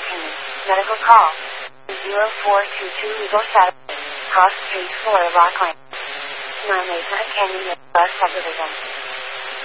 Canyon. Medical call. 0422 Eagle Saturday. Cross Street, Flora, Rockland. 989 Canyon, West Subdivision.